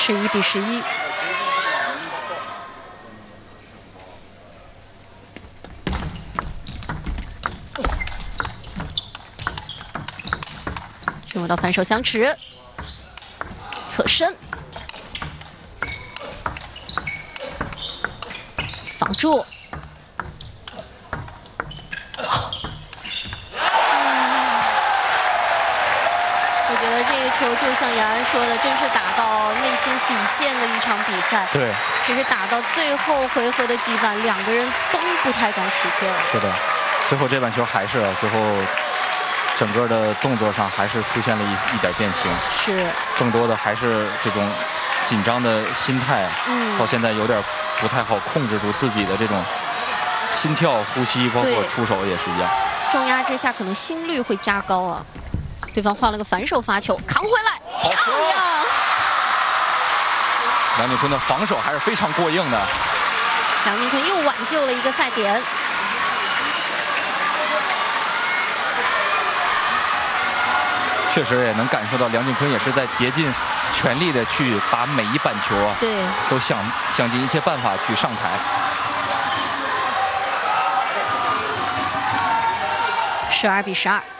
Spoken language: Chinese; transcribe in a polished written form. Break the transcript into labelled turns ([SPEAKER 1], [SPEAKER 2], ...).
[SPEAKER 1] 11比11。进入到反手相持，侧身，防住。 我觉得这个球就像杨安说的，真是打到内心底线的一场比赛。
[SPEAKER 2] 对，
[SPEAKER 1] 其实打到最后回合的几板，两个人都不太敢使劲。
[SPEAKER 2] 是的，最后这板球还是最后整个的动作上还是出现了一点变形。
[SPEAKER 1] 是，
[SPEAKER 2] 更多的还是这种紧张的心态，到现在有点不太好控制住自己的这种心跳、呼吸，包括出手也是一样。
[SPEAKER 1] 重压之下，可能心率会加高啊。 对方换了个反手发球，扛回来，漂亮！
[SPEAKER 2] 梁靖昆的防守还是非常过硬的。
[SPEAKER 1] 梁靖昆又挽救了一个赛点。
[SPEAKER 2] 确实也能感受到梁靖昆也是在竭尽全力的去把每一板球啊，
[SPEAKER 1] 对，
[SPEAKER 2] 都想尽一切办法去上台。
[SPEAKER 1] 12比12。